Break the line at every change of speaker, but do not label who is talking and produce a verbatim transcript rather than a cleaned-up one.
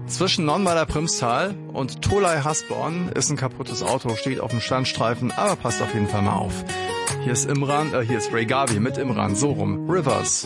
Zwischen Nonnweiler Primstal und Tolai Hasborn ist ein kaputtes Auto, steht auf dem Standstreifen, aber passt auf jeden Fall mal auf. Hier ist Imran, äh, hier ist Ray Garvey mit Imran, so rum. Rivers.